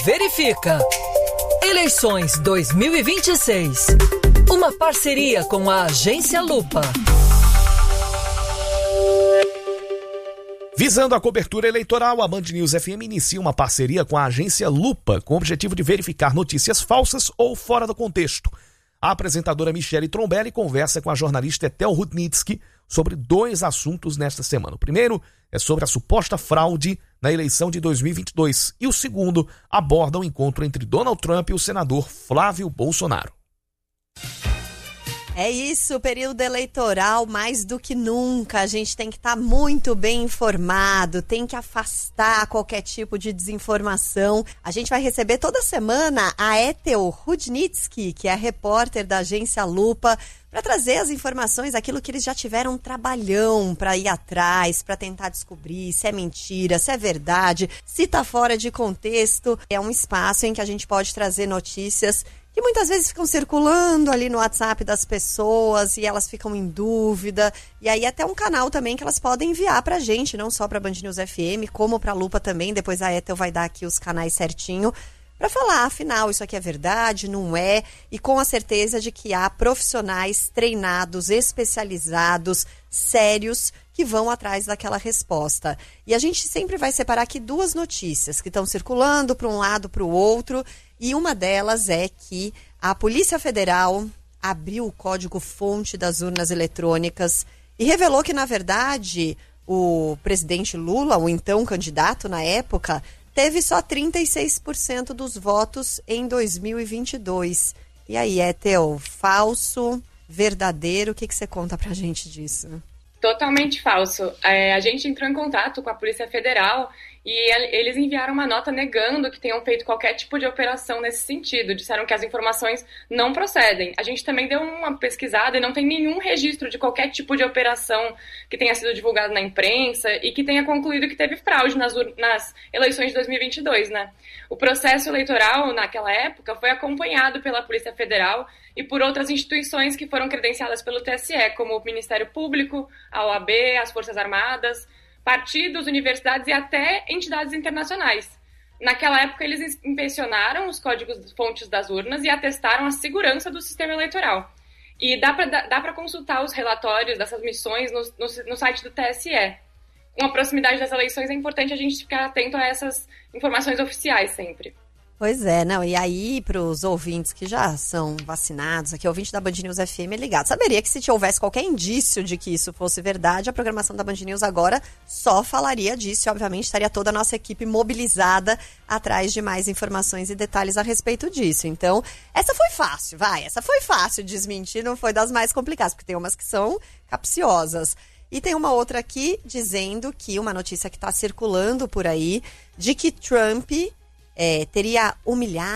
Verifica. Eleições 2026. Uma parceria com a Agência Lupa. Visando a cobertura eleitoral, a Band News FM inicia uma parceria com a Agência Lupa, com o objetivo de verificar notícias falsas ou fora do contexto. A apresentadora Michele Trombelli conversa com a jornalista Etel Rudnitsky sobre 2 assuntos nesta semana. O primeiro é sobre a suposta fraude na eleição de 2022 e o segundo aborda o encontro entre Donald Trump e o senador Flávio Bolsonaro. É isso, período eleitoral, mais do que nunca, a gente tem que estar muito bem informado, tem que afastar qualquer tipo de desinformação. A gente vai receber toda semana a Etel Rudnitsky, que é a repórter da Agência Lupa, para trazer as informações, aquilo que eles já tiveram trabalhão para ir atrás, para tentar descobrir se é mentira, se é verdade, se está fora de contexto. É um espaço em que a gente pode trazer notícias que muitas vezes ficam circulando ali no WhatsApp das pessoas e elas ficam em dúvida. E aí até um canal também que elas podem enviar pra gente, não só pra Band News FM, como pra Lupa também. Depois a Etel vai dar aqui os canais certinho pra falar, afinal, isso aqui é verdade, não é? E com a certeza de que há profissionais treinados, especializados, sérios, que vão atrás daquela resposta. E a gente sempre vai separar aqui 2 notícias que estão circulando para um lado, para o outro. E uma delas é que a Polícia Federal abriu o código-fonte das urnas eletrônicas e revelou que, na verdade, o presidente Lula, o então candidato na época, teve só 36% dos votos em 2022. E aí, Etel, falso, verdadeiro? O que você conta pra gente disso? Totalmente falso. A gente entrou em contato com a Polícia Federal e eles enviaram uma nota negando que tenham feito qualquer tipo de operação nesse sentido. Disseram que as informações não procedem. A gente também deu uma pesquisada e não tem nenhum registro de qualquer tipo de operação que tenha sido divulgado na imprensa e que tenha concluído que teve fraude nas eleições de 2022, né? O processo eleitoral, naquela época, foi acompanhado pela Polícia Federal e por outras instituições que foram credenciadas pelo TSE, como o Ministério Público, a OAB, as Forças Armadas, partidos, universidades e até entidades internacionais. Naquela época, eles inspecionaram os códigos-fontes das urnas e atestaram a segurança do sistema eleitoral. E dá para consultar os relatórios dessas missões no site do TSE. Com a proximidade das eleições, é importante a gente ficar atento a essas informações oficiais sempre. Pois é, não, e aí para os ouvintes que já são vacinados, aqui ouvinte da Band News FM ligado, saberia que se houvesse qualquer indício de que isso fosse verdade, a programação da Band News agora só falaria disso e obviamente estaria toda a nossa equipe mobilizada atrás de mais informações e detalhes a respeito disso. Então, essa foi fácil de desmentir, não foi das mais complicadas, porque tem umas que são capciosas. E tem uma outra aqui dizendo que uma notícia que está circulando por aí, de que Trump teria humilhado